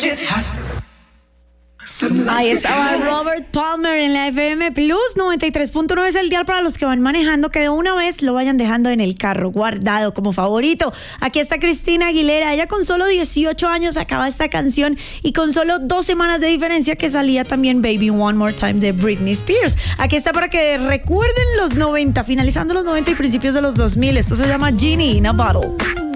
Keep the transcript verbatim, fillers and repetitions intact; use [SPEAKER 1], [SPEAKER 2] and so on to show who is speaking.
[SPEAKER 1] Ahí estaba Robert Palmer en la F M Plus noventa y tres punto nueve es el dial para los que van manejando, que de una vez lo vayan dejando en el carro guardado como favorito. Aquí está Cristina Aguilera, ella con solo dieciocho años acaba esta canción y con solo dos semanas de diferencia que salía también Baby One More Time de Britney Spears. Aquí está para que recuerden los noventa, finalizando los noventa y principios de los dos mil. Esto se llama Genie in a Bottle.